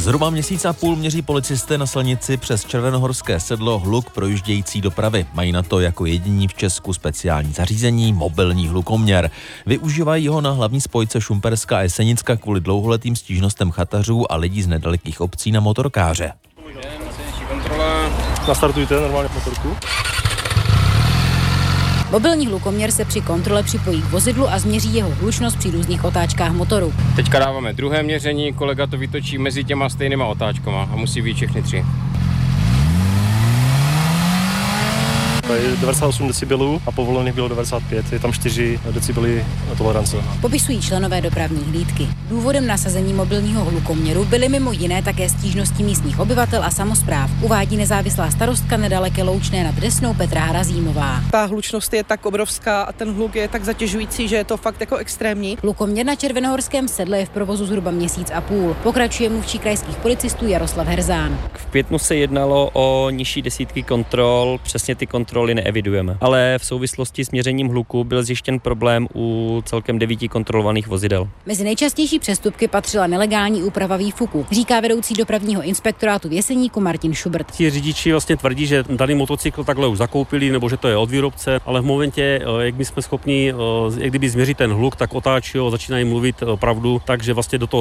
Zhruba měsíc a půl měří policisté na silnici přes Červenohorské sedlo hluk projíždějící dopravy. Mají na to jako jediní v Česku speciální zařízení, mobilní hlukoměr. Využívají ho na hlavní spojce Šumperská a Jesenická kvůli dlouholetým stížnostem chatařů a lidí z nedalekých obcí na motorkáře. Nastartujte normálně motorku. Mobilní hlukoměr se při kontrole připojí k vozidlu a změří jeho hlučnost při různých otáčkách motoru. Teďka dáváme druhé měření, kolega to vytočí mezi těma stejnýma otáčkama a musí být všechny 3. Tady je 98 decibelů a povolených bylo 95, je tam 4 decibely tolerance. Popisují členové dopravní hlídky. Důvodem nasazení mobilního hlukoměru byly mimo jiné také stížnosti místních obyvatel a samospráv, uvádí nezávislá starostka nedaleké Loučné nad Desnou Petra Harazímová. Ta hlučnost je tak obrovská a ten hluk je tak zatěžující, že je to fakt jako extrémní. Hlukoměr na Červenohorském sedle je v provozu zhruba měsíc a půl. Pokračuje mluvčí krajských policistů Jaroslav Herzán. V květnu se jednalo o nižší desítky kontrol, přesně ty kontroly neevidujeme. Ale v souvislosti s měřením hluku byl zjištěn problém u celkem 9 kontrolovaných vozidel. Mezi nejčastější přestupky patřila nelegální úprava výfuku, říká vedoucí dopravního inspektorátu v Jeseníku Martin Schubert. Ti řidiči vlastně tvrdí, že daný motocykl takhle už zakoupili nebo že to je od výrobce, ale v momentě, jak my jsme schopni jak kdyby změřit ten hluk, tak otáčí, začínají mluvit pravdu, takže vlastně do toho